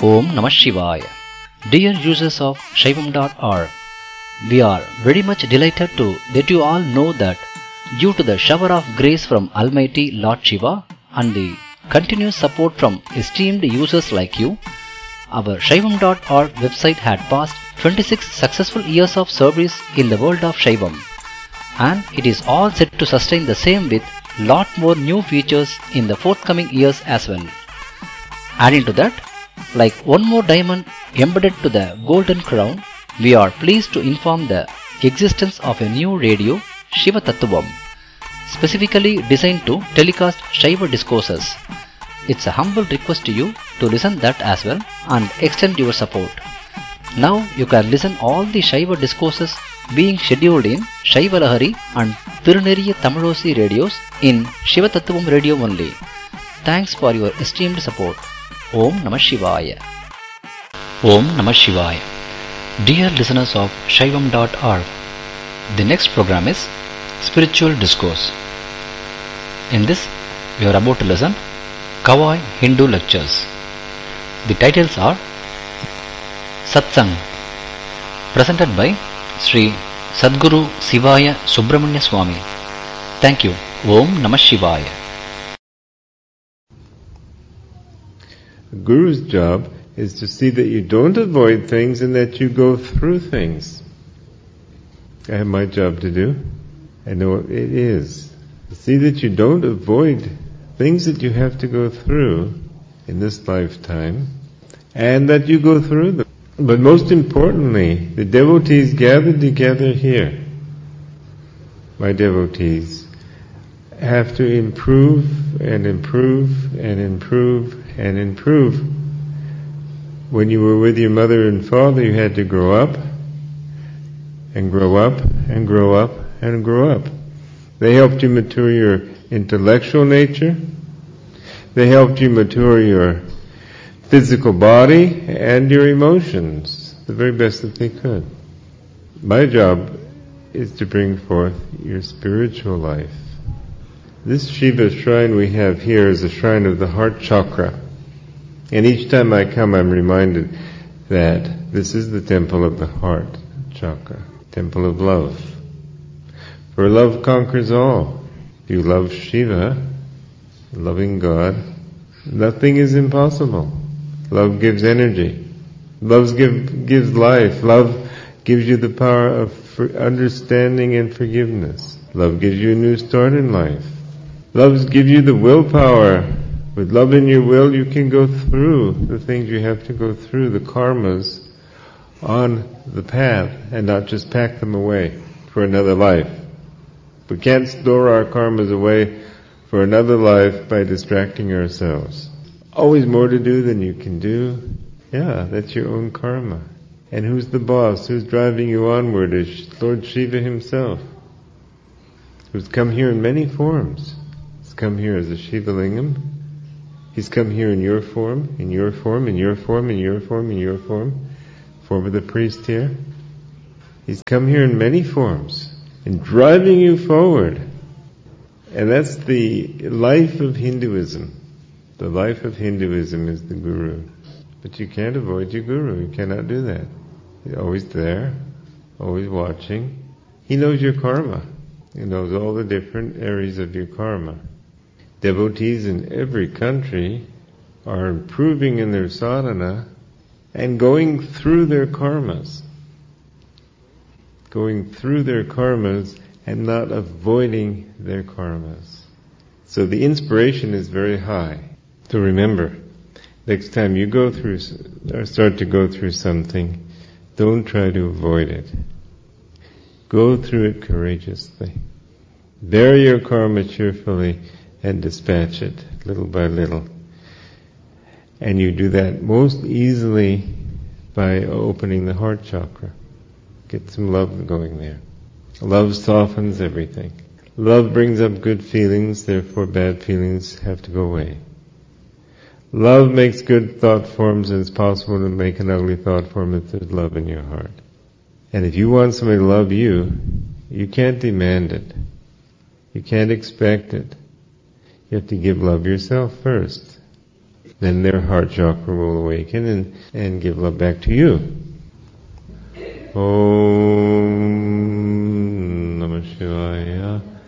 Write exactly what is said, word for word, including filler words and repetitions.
Om Namah Shivaya. Dear users of Shaivam dot org, we are very much delighted to let you all know that due to the shower of grace from Almighty Lord Shiva and the continuous support from esteemed users like you, our Shaivam dot org website had passed twenty-six successful years of service in the world of Shaivam, and it is all set to sustain the same with lot more new features in the forthcoming years as well. Adding to that, like one more diamond embedded to the golden crown, we are pleased to inform the existence of a new radio, Shiva Tattvam, specifically designed to telecast Shiva discourses. It's a humble request to you to listen that as well and extend your support. Now you can listen all the Shiva discourses being scheduled in Shiva Lahari and Tiruneriya Tamilosi radios in Shiva Tattvam radio only. Thanks for your esteemed support. Om Namah Shivaya. Om Namah Shivaya. Dear listeners of Shaivam dot org, the next program is Spiritual Discourse. In this, we are about to listen Kawai Hindu lectures. The titles are Satsang, presented by Sri Sadguru Sivaya Subramanya Swami. Thank you. Om Namah Shivaya. The Guru's job is to see that you don't avoid things and that you go through things. I have my job to do. I know it is. See that you don't avoid things that you have to go through in this lifetime, and that you go through them. But most importantly, the devotees gathered together here, my devotees, have to improve and improve and improve and improve. When you were with your mother and father, you had to grow up and grow up and grow up and grow up. They helped you mature your intellectual nature. They helped you mature your physical body and your emotions, the very best that they could. My job is to bring forth your spiritual life. This Shiva shrine we have here is a shrine of the heart chakra. And each time I come, I'm reminded that this is the temple of the heart chakra, temple of love. For love conquers all. If you love Shiva, loving God, nothing is impossible. Love gives energy. Love give, gives life. Love gives you the power of for understanding and forgiveness. Love gives you a new start in life. Love gives you the willpower. With love in your will, you can go through the things you have to go through, the karmas, on the path, and not just pack them away for another life. We can't store our karmas away for another life by distracting ourselves. Always more to do than you can do. Yeah, that's your own karma. And who's the boss? Who's driving you onward? Is Lord Shiva himself, who's come here in many forms. He's come here as a Shiva Lingam. He's come here in your form, in your form, in your form, in your form, in your form, form of the priest here. He's come here in many forms, and driving you forward. And that's the life of Hinduism. The life of Hinduism is the Guru. But you can't avoid your Guru. You cannot do that. He's always there, always watching. He knows your karma. He knows all the different areas of your karma. Devotees in every country are improving in their sadhana and going through their karmas. Going through their karmas and not avoiding their karmas. So the inspiration is very high. So remember, next time you go through or start to go through something, don't try to avoid it. Go through it courageously. Bear your karma cheerfully and dispatch it little by little. And you do that most easily by opening the heart chakra. Get some love going there. Love softens everything. Love brings up good feelings, therefore bad feelings have to go away. Love makes good thought forms, and it's possible to make an ugly thought form if there's love in your heart. And if you want somebody to love you, you can't demand it. You can't expect it. You have to give love yourself first. then their heart chakra will awaken and, and give love back to you. Om